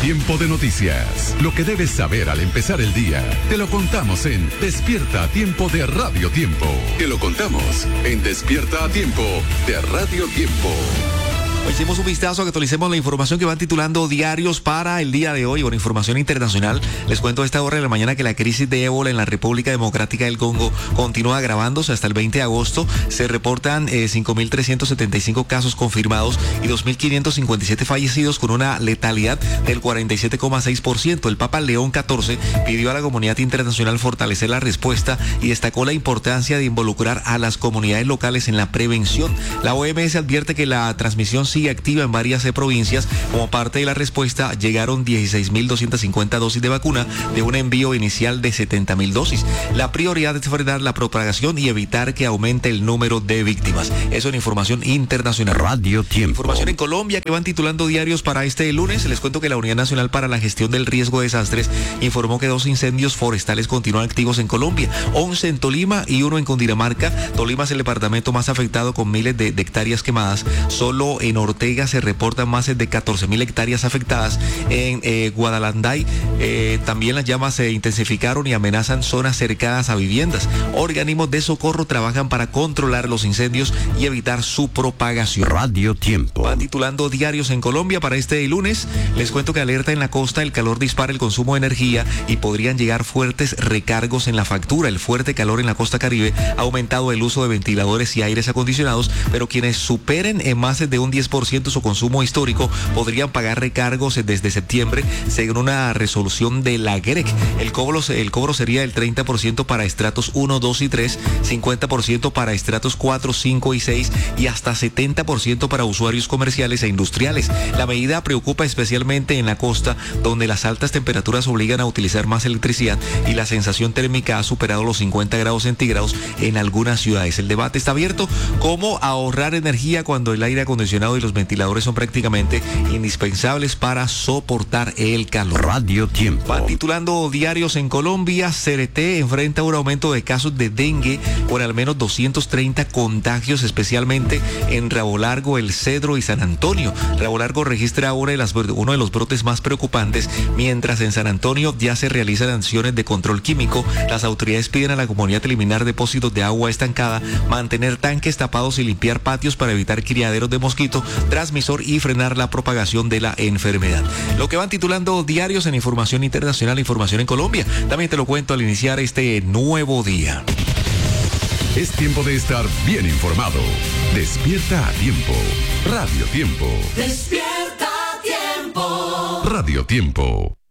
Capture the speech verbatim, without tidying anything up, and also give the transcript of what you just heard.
Tiempo de noticias. Lo que debes saber al empezar el día. Te lo contamos en Despierta a Tiempo de Radio Tiempo. Te lo contamos en Despierta a Tiempo de Radio Tiempo. Hicimos un vistazo, actualicemos la información que van titulando diarios para el día de hoy. Bueno, información internacional. Les cuento a esta hora de la mañana que la crisis de ébola en la República Democrática del Congo continúa agravándose hasta el veinte de agosto. Se reportan eh, cinco mil trescientos setenta y cinco casos confirmados y dos mil quinientos cincuenta y siete fallecidos con una letalidad del cuarenta y siete coma seis por ciento. El Papa León catorce pidió a la comunidad internacional fortalecer la respuesta y destacó la importancia de involucrar a las comunidades locales en la prevención. La O M S advierte que la transmisión sigue activa en varias provincias. Como parte de la respuesta, llegaron dieciséis mil doscientas cincuenta dosis de vacuna de un envío inicial de setenta mil dosis. La prioridad es frenar la propagación y evitar que aumente el número de víctimas. Eso en información internacional. Radio Tiempo. Información en Colombia que van titulando diarios para este lunes. Les cuento que la Unidad Nacional para la Gestión del Riesgo de Desastres informó que dos incendios forestales continúan activos en Colombia, once en Tolima y uno en Cundinamarca. Tolima es el departamento más afectado con miles de, de hectáreas quemadas. Solo en Ortega se reportan más de catorce mil hectáreas afectadas. En eh, Guadalanday eh, también las llamas se intensificaron y amenazan zonas cercanas a viviendas. Organismos de socorro trabajan para controlar los incendios y evitar su propagación. Radio Tiempo. Van titulando diarios en Colombia para este lunes. Les cuento que alerta en la costa, el calor dispara el consumo de energía y podrían llegar fuertes recargos en la factura. El fuerte calor en la costa Caribe ha aumentado el uso de ventiladores y aires acondicionados, pero quienes superen en más de un diez por ciento su consumo histórico podrían pagar recargos desde septiembre, según una resolución de la G R E C. El cobro, el cobro sería del treinta por ciento para estratos uno, dos y tres, cincuenta por ciento para estratos cuatro, cinco y seis y hasta setenta por ciento para usuarios comerciales e industriales. La medida preocupa especialmente en la costa, donde las altas temperaturas obligan a utilizar más electricidad y la sensación térmica ha superado los cincuenta grados centígrados en algunas ciudades. El debate está abierto: cómo ahorrar energía cuando el aire acondicionado y los ventiladores son prácticamente indispensables para soportar el calor. Radio Tiempo. Van titulando diarios en Colombia. C R T enfrenta un aumento de casos de dengue con al menos doscientos treinta contagios, especialmente en Rabo Largo, El Cedro y San Antonio. Rabo Largo registra una de las, uno de los brotes más preocupantes, mientras en San Antonio ya se realizan acciones de control químico. Las autoridades piden a la comunidad eliminar depósitos de agua estancada, mantener tanques tapados y limpiar patios para evitar criaderos de mosquito transmisor y frenar la propagación de la enfermedad. Lo que van titulando diarios en información internacional, información en Colombia. También te lo cuento al iniciar este nuevo día. Es tiempo de estar bien informado. Despierta a Tiempo. Radio Tiempo. Despierta a Tiempo. Radio Tiempo.